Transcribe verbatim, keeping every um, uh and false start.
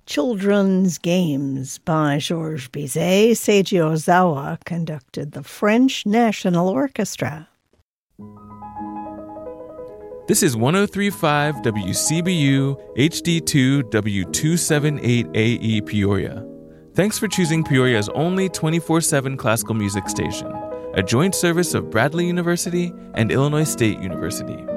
Children's Games by Georges Bizet. Seiji Ozawa conducted the French National Orchestra. This is one oh three point five W C B U H D two W two seventy-eight A E Peoria. Thanks for choosing Peoria's only twenty-four seven classical music station, a joint service of Bradley University and Illinois State University.